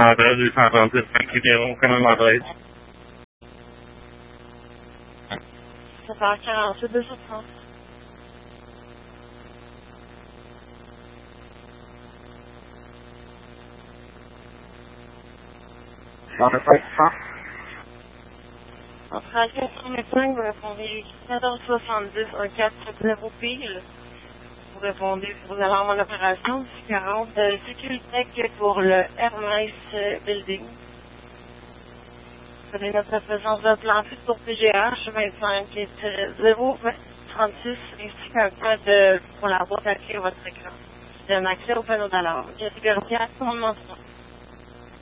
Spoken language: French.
Madrid, 838, Saint-Guidéron, commune Madrid. Ça part 48, 230. Dans le 500. Entre à 405, vous répondez 1470, 140 pile. Vous répondez, vous allez avoir l'opération du 40 Sécurité pour le Hermès Building. Vous avez notre présence de plan fixe pour PGH 25 036 ainsi qu'un code pour la boîte à clé à votre écran. C'est un accès au panneau d'alarme. J'ai sécurité à tout moment.